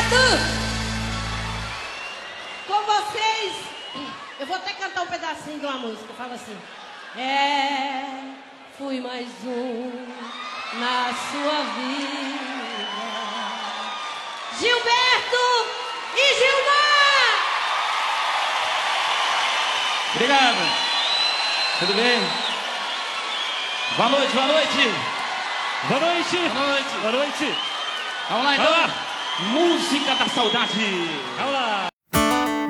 Gilberto! Com vocês, eu vou até cantar um pedacinho de uma música. Fala assim: fui mais um na sua vida. Gilberto e Gilmar! Obrigado. Tudo bem? Boa noite, boa noite. Boa noite. Boa noite. Boa noite. Vamos lá então. Música da saudade. Vamos lá.